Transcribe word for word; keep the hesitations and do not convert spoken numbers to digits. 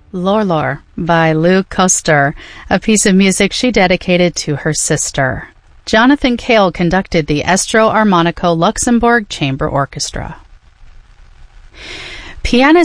Lor-Lor by Lou Koster, a piece of music she dedicated to her sister. Jonathan Cale conducted the Estro Armonico Luxembourg Chamber Orchestra. Pianist